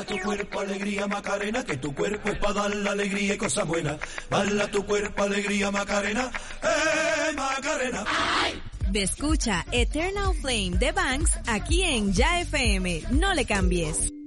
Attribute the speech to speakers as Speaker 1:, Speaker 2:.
Speaker 1: Baila tu cuerpo, alegría, Macarena, que tu cuerpo es para dar la alegría y cosas buenas. Baila tu cuerpo, alegría, Macarena, Macarena. ¡Ay!
Speaker 2: Escucha Eternal Flame de Banks aquí en Ya FM. No le cambies.